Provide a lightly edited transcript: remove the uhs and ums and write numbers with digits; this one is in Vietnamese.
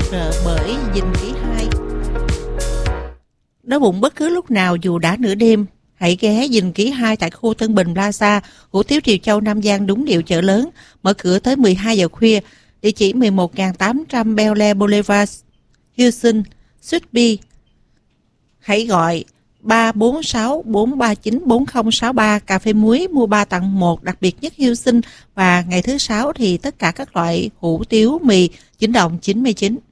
trợ bởi Dinh Ký 2. Đói bụng bất cứ lúc nào dù đã nửa đêm, hãy ghé Dinh Ký 2 tại khu Tân Bình Plaza, hủ tiếu Triều Châu Nam Giang đúng điệu chợ lớn, mở cửa tới 12 giờ khuya, địa chỉ 11.800 Bel Air Boulevard, Houston, Suite B. Hãy gọi 346-439-4063, cà phê muối mua 3 tặng 1 đặc biệt nhất Houston, và ngày thứ Sáu thì tất cả các loại hủ tiếu mì 9 đồng 99.